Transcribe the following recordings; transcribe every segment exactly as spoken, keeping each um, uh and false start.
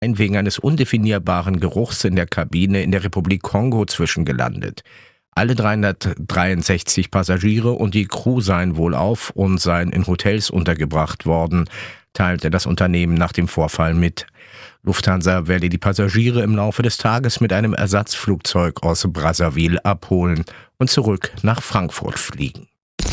wegen eines undefinierbaren Geruchs in der Kabine in der Republik Kongo zwischengelandet. Alle dreihundertdreiundsechzig Passagiere und die Crew seien wohlauf und seien in Hotels untergebracht worden, teilte das Unternehmen nach dem Vorfall mit. Lufthansa werde die Passagiere im Laufe des Tages mit einem Ersatzflugzeug aus Brazzaville abholen und zurück nach Frankfurt fliegen.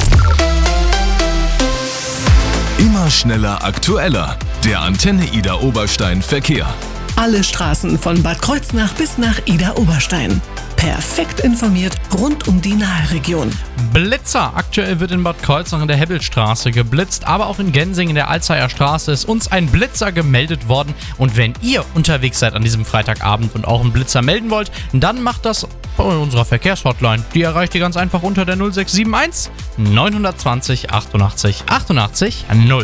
Immer schneller, aktueller. Der Antenne Ida Oberstein Verkehr. Alle Straßen von Bad Kreuznach bis nach Ida Oberstein. Perfekt informiert rund um die Naheregion. Blitzer. Aktuell wird in Bad Kreuznach in der Hebbelstraße geblitzt, aber auch in Gensing in der Alzeyer Straße ist uns ein Blitzer gemeldet worden. Und wenn ihr unterwegs seid an diesem Freitagabend und auch einen Blitzer melden wollt, dann macht das bei unserer Verkehrshotline. Die erreicht ihr ganz einfach unter der null sechs sieben eins neun zwei null achtundachtzig achtundachtzig null.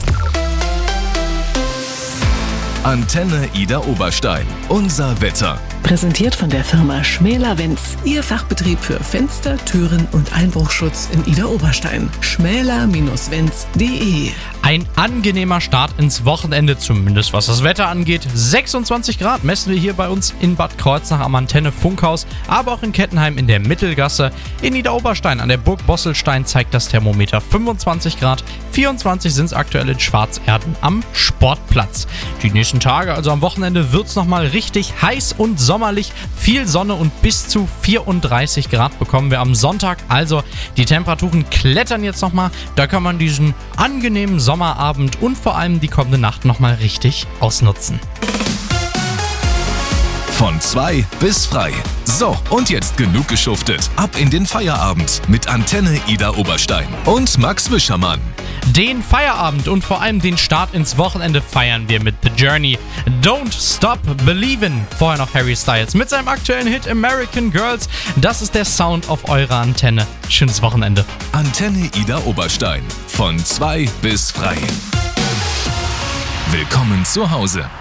Antenne Ida Oberstein. Unser Wetter. Präsentiert von der Firma Schmäler-Wenz. Ihr Fachbetrieb für Fenster, Türen und Einbruchschutz in Ida Oberstein. schmäler Bindestrich wenz punkt de. Ein angenehmer Start ins Wochenende, zumindest was das Wetter angeht. sechsundzwanzig Grad messen wir hier bei uns in Bad Kreuznach am Antenne Funkhaus, aber auch in Kettenheim in der Mittelgasse. In Ida Oberstein an der Burg Bosselstein zeigt das Thermometer fünfundzwanzig Grad. vierundzwanzig sind es aktuell in Schwarzerden am Sportplatz. Die nächsten Tage, also am Wochenende, wird es nochmal richtig heiß und sommerlich. Viel Sonne und bis zu vierunddreißig Grad bekommen wir am Sonntag. Also die Temperaturen klettern jetzt nochmal. Da kann man diesen angenehmen Sommerabend und vor allem die kommende Nacht nochmal richtig ausnutzen. Von zwei bis frei. So, und jetzt genug geschuftet. Ab in den Feierabend mit Antenne Ida Oberstein und Max Wischermann. Den Feierabend und vor allem den Start ins Wochenende feiern wir mit The Journey. Don't Stop Believin'. Vorher noch Harry Styles mit seinem aktuellen Hit American Girls. Das ist der Sound auf eurer Antenne. Schönes Wochenende. Antenne Ida Oberstein. Von zwei bis frei. Willkommen zu Hause.